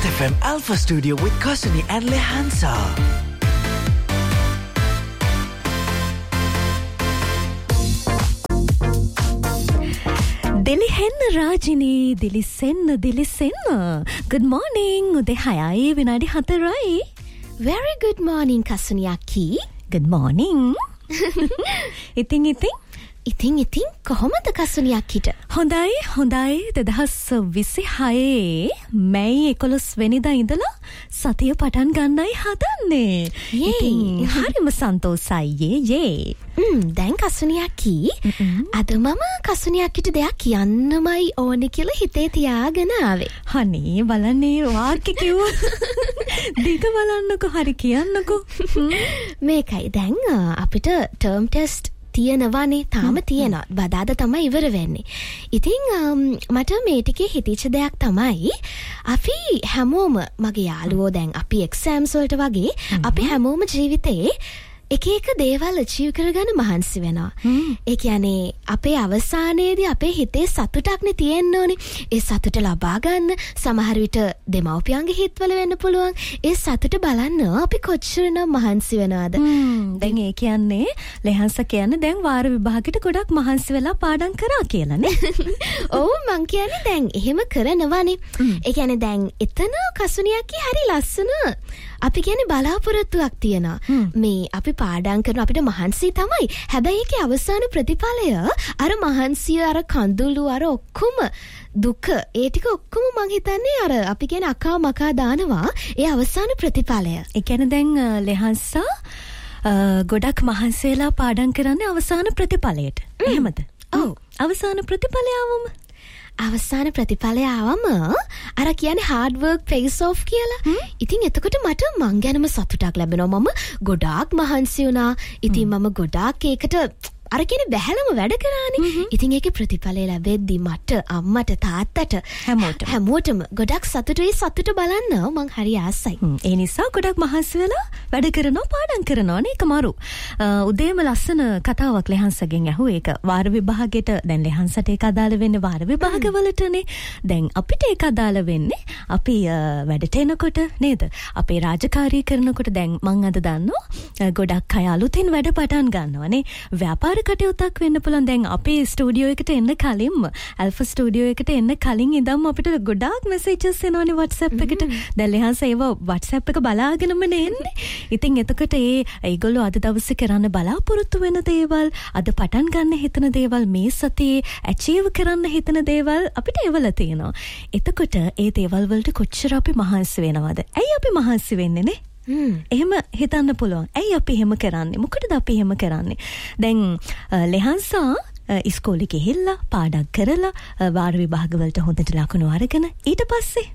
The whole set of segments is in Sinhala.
Hit FM Alpha Studio with Kasuni and Lehansa. Dilihenna Rajini, Dilisenna. Good morning. Ude 6යි විනාඩි 4යි. Very good morning Kasuniyaki. Good morning. ඉතින් කොහොමද Kasuniyakita? හොඳයි 2026 මැයි 11 වෙනිදා ඉඳලා සතිය පටන් ගන්නයි හදන්නේ. ඉතින් හරිම සන්තෝසයි යේ. දැන් Kasuniyaki අද මම Kasuniyakita දෙයක් කියන්නමයි ඕනේ කියලා හිතේ තියාගෙන ආවේ. අනේ බලන්නේ වාක්‍ය කිව්ව. දිග බලන්නකෝ හරි කියන්නකෝ. මේකයි දැන් අපිට term test තියෙනවානේ තාම තියෙනවා. බදාද තමයි ඉවර වෙන්නේ. ඉතින් මට මේ ටිකේ හිතිච්ච දෙයක් තමයි අපි හැමෝම මගේ යාළුවෝ දැන් අපි එක්සෑම්ස් වලට වගේ අපි හැමෝම ජීවිතේ එක දේවල් අචීව් කරගන්න මහන්සි වෙනවා. ඒ කියන්නේ අපේ අවසානයේදී අපේ හිතේ සතුටක්නේ තියෙන්න ඕනේ. ඒ සතුට ලබා ගන්න සමහර විට දෙමව්පියන්ගේ හිතවල වෙන්න පුළුවන්. ඒ සතුට බලන්න අපි කොච්චරනම් මහන්සි වෙනවද? දැන් ඒ කියන්නේ ලෙහන්ස කියන්නේ දැන් වාර විභාගෙට ගොඩක් මහන්සි වෙලා පාඩම් කරා කියලානේ. ඔව් මං කියන්නේ දැන් එහෙම කරනවානේ. ඒ කියන්නේ දැන් එතන Kasuniyaki හරි ලස්සන අපි කියන්නේ බලාපොරොත්තුවක් තියෙනවා. මේ අපි පාඩම් කරන අපිට මහන්සි තමයි. හැබැයි ඒකේ අවසාන ප්‍රතිඵලය අර මහන්සිය අර කඳුළු අර ඔක්කොම දුක ඒ ටික ඔක්කොම මං හිතන්නේ අර අපි කියන්නේ අකා මකා දානවා ඒ අවසාන ප්‍රතිඵලය. ඒ කියන්නේ දැන් ලෙහන්සා ගොඩක් මහන්සි වෙලා පාඩම් කරන්නේ අවසාන ප්‍රතිඵලයට. එහෙමද? ඔව්. අවසාන ප්‍රතිඵලයවම අවසාන ප්‍රතිඵලය ආවම අර කියන්නේ hard work pays off කියලා. ඉතින් එතකොට මට මං ගැනම සතුටක් ලැබෙනවා. මම ගොඩාක් මහන්සි වුණා. ඉතින් මම ගොඩාක් ඒකට අර කියන්නේ බැහැලම වැඩ කරානේ. ඉතින් ඒකේ ප්‍රතිඵලය ලැබෙද්දි මට අම්මට තාත්තට හැමෝටම ගොඩක් සතුටුයි. සතුට බලන්න මං හරි ආසයි. ඒ නිසා ගොඩක් මහන්සි වෙලා වැඩ කරනවා පාඩම් කරනවා නේ කමාරු. උදේම ලස්සන කතාවක් ලෙහන්සගෙන් ඇහුවා. ඒක වාර විභාගෙට දැන් ලෙහන්සට ඒක අදාළ වෙන්නේ වාර විභාගවලටනේ. දැන් අපිට ඒක අදාළ වෙන්නේ අපි වැඩට එනකොට නේද? අපේ රාජකාරී කරනකොට දැන් මං අද දන්නවා ගොඩක් අය අලුතින් වැඩ පටන් ගන්නවානේ. ව්‍යාපාර කටයුත්තක් වෙන්න පුළුවන්. දැන් අපේ ස්ටුඩියෝ එකට එන්න කලින්ම ඇල්ෆා ස්ටුඩියෝ එකට එන්න කලින් ඉඳන්ම අපිට ගොඩාක් මෙසේජස් එනවනේ WhatsApp එකට. දැන් ලෙහන්ස ඒව WhatsApp එක බලාගෙනම නෙන්නේ. ඉතින් එතකොට ඒගොල්ලෝ අද දවසේ කරන්න බලාපොරොත්තු වෙන දේවල්, අද පටන් ගන්න හිතන දේවල්, මේ සතියේ ඇචීව් කරන්න හිතන දේවල් අපිට එවල තියෙනවා. එතකොට ඒ දේවල් වලට කොච්චර අපි මහන්සි වෙනවද? ඇයි අපි මහන්සි වෙන්නේ නේ? එහෙම හිතන්න පුළුවන්. ඇයි අපි එහෙම කරන්නේ? මොකටද අපි එහෙම කරන්නේ? දැන් ලෙහන්සා ඉස්කෝලේ ගිහිල්ලා පාඩම් කරලා වාර විභාගවලට හොඳට ලකුණු අරගෙන ඊට පස්සේ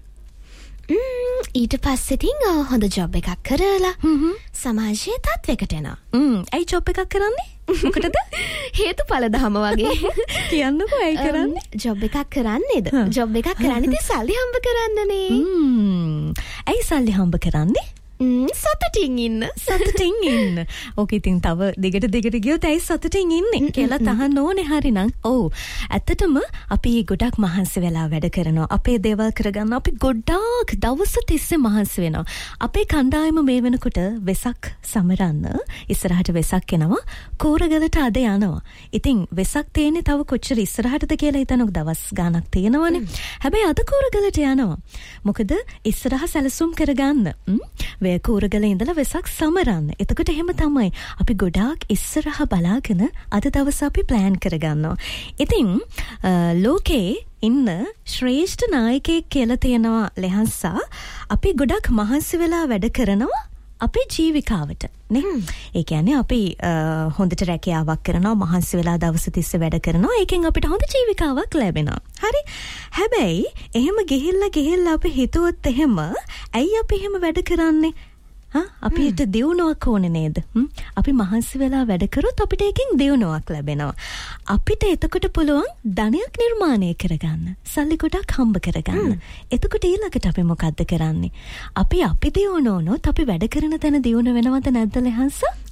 ඉතින් හොඳ ජොබ් එකක් කරලා සමාජයේ තත්වයකට එනවා. ඇයි ජොබ් එකක් කරන්නේ? මොකටද? හේතුඵල ධම වගේ. කියන්නකෝ ඇයි කරන්නේ? ජොබ් එකක් කරන්නේද? ජොබ් එකක් කරන්නේ සල්ලි හම්බ කරන්නනේ. ඇයි සල්ලි හම්බ කරන්නේ? සතුටින් ඉන්න. ඕක ඉතින් තව දිගට ගියොත් ඇයි සතුටින් ඉන්නේ කියලා තහන්න ඕනේ. හරිනම් ඔව් ඇත්තටම අපි ගොඩක් මහන්සි වෙලා වැඩ කරනවා. අපේ දේවල් කරගන්න අපි ගොඩාක් දවස් තිස්සේ මහන්සි වෙනවා. අපේ කණ්ඩායම මේ වෙනකොට වෙසක් සමරන්න ඉස්සරහට වෙසක් එනවා. කෝරගලට අද යනවා. ඉතින් වෙසක් තියෙන්නේ තව කොච්චර ඉස්සරහටද කියලා හිතනකො දවස් ගාණක් තියෙනවනේ. හැබැයි අද කෝරගලට යනවා. මොකද ඉස්සරහ සැලසුම් කරගන්න. කෝරගල ඉඳලා වෙසක් සමරන්න. එතකොට එහෙම තමයි අපි ගොඩාක් ඉස්සරහ බලාගෙන අද දවස අපි ප්ලෑන් කරගන්නවා. ඉතින් ලෝකේ ඉන්න ශ්‍රේෂ්ඨ නායකයෙක් කියලා තියෙනවා ලෙහන්සා. අපි ගොඩක් මහන්සි වෙලා වැඩ කරනවා අපේ ජීවිකාවට නේ. ඒ කියන්නේ අපි හොඳට රැකියාවක් කරනවා, මහන්සි වෙලා දවස් තිස්සේ වැඩ කරනවා. ඒකෙන් අපිට හොඳ ජීවිකාවක් ලැබෙනවා. හරි. හැබැයි එහෙම ගිහිල්ලා අපි හිතුවොත් එහෙම ඇයි අපි එහෙම වැඩ කරන්නේ? අපිට දියුණුවක් ඕනේ නේද? අපි මහන්සි වෙලා වැඩ කරොත් අපිට එකකින් දියුණුවක් ලැබෙනවා. අපිට එතකොට පුළුවන් ධනයක් නිර්මාණය කරගන්න, සල්ලි ගොඩක් හම්බ කරගන්න. එතකොට ඊළඟට අපි මොකද්ද කරන්නේ? අපි දියුණුවනොත් අපි වැඩ කරන තැන දියුණු වෙනවද නැද්ද ලෙහන්ස?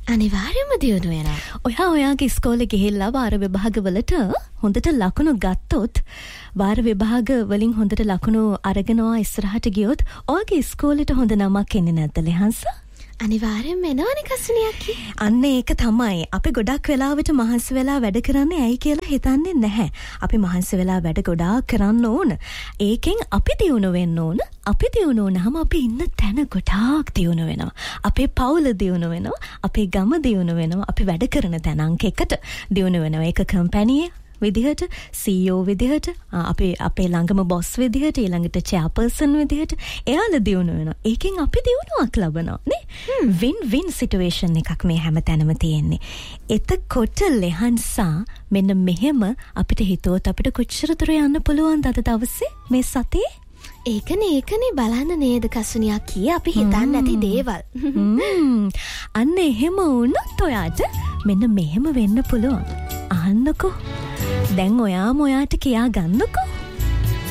අනිවාර්යයෙන්ම දියුණු වෙනවා. ඔයාගේ ඉස්කෝලේ ගිහිල්ලා වාර විභාගවලට හොඳට ලකුණු ගත්තොත් වාර විභාග වලින් හොඳට ලකුණු අරගෙනවා ඉස්සරහට ගියොත් ඔයාගේ ඉස්කෝලේට හොඳ නමක් එන්නේ නැද්ද ලෙහන්ස? අනිවාර්යෙන්ම එනවනේ කස්නියක්කි. අන්න ඒක තමයි. අපි ගොඩක් වෙලාවට මහන්සි වෙලා වැඩ කරන්නේ ඇයි කියලා හිතන්නේ නැහැ. අපි මහන්සි වෙලා වැඩ ගොඩාක් කරන්න ඕන. ඒකෙන් අපි දියුණු වෙන්න ඕන. අපි දියුණු වුණාම අපි ඉන්න තැන ගොඩාක් දියුණු වෙනවා. අපේ පවුල දියුණු වෙනවා. අපේ ගම දියුණු වෙනවා. අපි වැඩ කරන තැන අංක 1ට දියුණු වෙනවා. ඒක කම්පැනියේ විදිහට CEO විදිහට අපේ ළඟම බොස් විදිහට ඊළඟට චෙයාපර්සන් විදිහට එයාලා දියුණු වෙනවා. ඒකෙන් අපි දියුණුවක් ලබනවා නේ. වින් සිටුේෂන් එකක් මේ හැමතැනම තියෙන්නේ. එතකොට ලෙහන්සා මෙන්න මෙහෙම අපිට හිතුවොත් අපිට කොච්චර දුර යන්න පුළුවන්ද අද දවසේ මේ සතියේ? ඒකනේ බලන්න නේද කසුනියක් කිය අපි හිතන්නේ නැති දේවල්. අන්න එහෙම වුණොත් ඔයාට මෙන්න මෙහෙම වෙන්න පුළුවන්. අහන්නකෝ. දැන් ඔයාට කියා ගන්නකෝ.